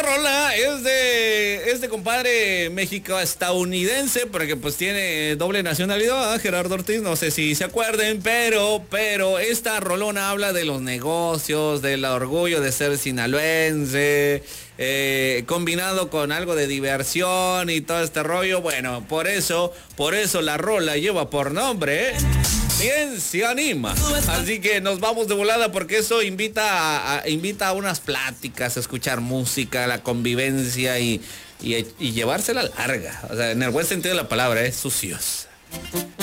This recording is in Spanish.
rola es de este compadre México-estadounidense, porque pues tiene doble nacionalidad, Gerardo Ortiz, no sé si se acuerden, pero esta rolona habla de los negocios, del orgullo de ser sinaloense, combinado con algo de diversión y todo este rollo. Bueno, por eso la rola lleva por nombre, ¿Quién se anima? Así que nos vamos de volada, porque eso invita a unas pláticas, a escuchar música, la convivencia y llevársela larga. O sea, en el buen sentido de la palabra, sucios.